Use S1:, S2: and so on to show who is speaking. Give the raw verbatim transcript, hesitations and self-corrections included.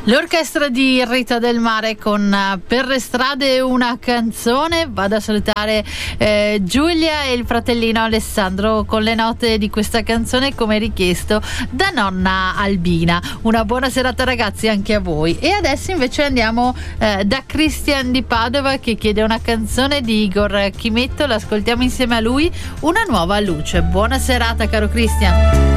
S1: L'orchestra di Rita Del Mare con Per le strade una canzone. Vado a salutare eh, Giulia e il fratellino Alessandro con le note di questa canzone come richiesto da nonna Albina. Una buona serata ragazzi anche a voi. E adesso invece andiamo eh, da Christian di Padova che chiede una canzone di Igor Chimetto. L'ascoltiamo insieme a lui, Una nuova luce. Buona serata caro Christian.